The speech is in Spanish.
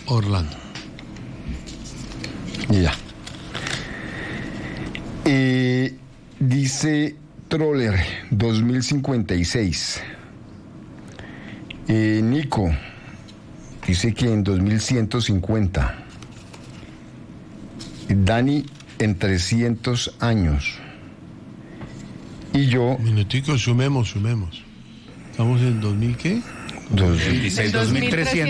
Orlando. Ya. Dice Troller 2056. Nico dice que en 2150. Dani en 300 años. Y yo... Un minutico, sumemos. ¿Estamos en 2000 qué? 26, 2300.